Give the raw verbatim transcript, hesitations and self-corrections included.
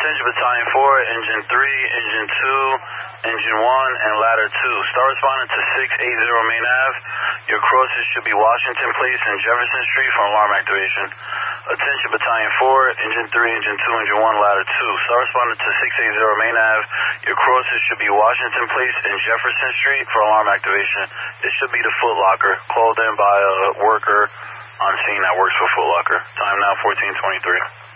Attention Battalion four, Engine three, Engine two, Engine one, and Ladder two. Start responding to six eighty Main Ave. Your crosses should be Washington Place and Jefferson Street for alarm activation. Attention Battalion four, Engine three, Engine two, Engine one, Ladder two. Start responding to six eighty Main Ave. Your crosses should be Washington Place and Jefferson Street for alarm activation. This should be the Foot Locker, called in by a worker on scene that works for Foot Locker. Time now fourteen twenty-three.